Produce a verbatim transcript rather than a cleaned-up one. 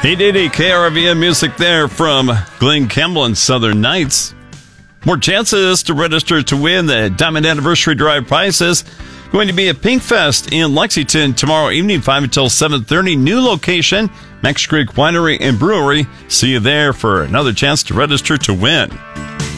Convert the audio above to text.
eight eighty K R V M music there from Glenn Campbell and Southern Nights. More chances to register to win the Diamond Anniversary Drive prizes. Going to be at Pink Fest in Lexington tomorrow evening, five until seven thirty. New location, Max Creek Winery and Brewery. See you there for another chance to register to win.